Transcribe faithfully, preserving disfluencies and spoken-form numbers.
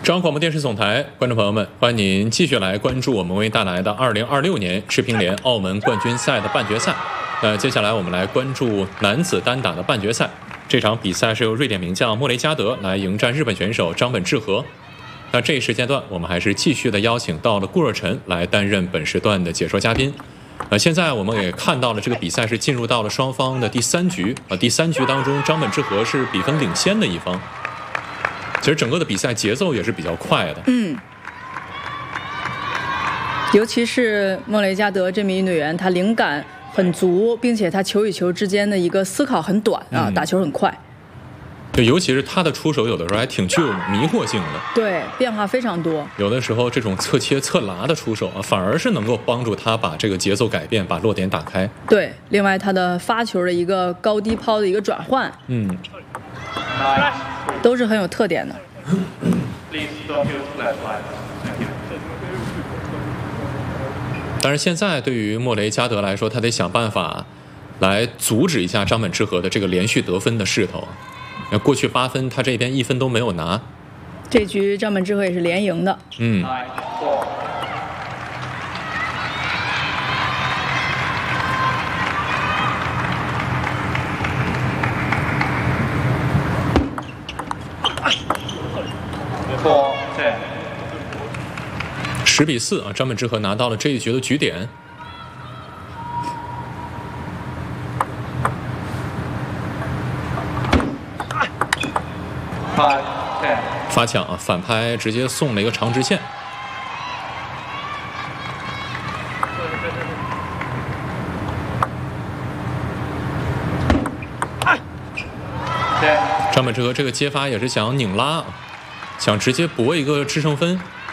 中央广播电视总台观众朋友们，欢迎您继续来关注我们为您带来的二零二六年世乒联澳门冠军赛的半决赛。那接下来我们来关注男子单打的半决赛。这场比赛是由瑞典名将莫雷加德来迎战日本选手张本智和。那这一时间段，我们还是继续的邀请到了顾若晨来担任本时段的解说嘉宾。呃，现在我们也看到了这个比赛是进入到了双方的第三局。呃，第三局当中，张本智和是比分领先的一方。其实整个的比赛节奏也是比较快的。 嗯，尤其是莫雷加德这名运动员，他灵感很足，并且他球与球之间的一个思考很短啊，嗯、打球很快。 对，尤其是他的出手，有的时候还挺具有迷惑性的。 对，变化非常多。 有的时候这种侧切侧拉的出手啊，反而是能够帮助他把这个节奏改变，把落点打开。 对，另外他的发球的一个高低抛的一个转换，嗯，都是很有特点的。 但是现在对于莫雷加德来说，他得想办法来阻止一下张本智和的这个连续得分的势头。那过去八分，他这边一分都没有拿。 这局张本智和也是连赢的。嗯。 十比四啊，张本智和拿到了这一局的局点。发抢啊，反拍直接送了一个长直线。张本智和这个接发也是想拧拉，想直接搏一个制胜分。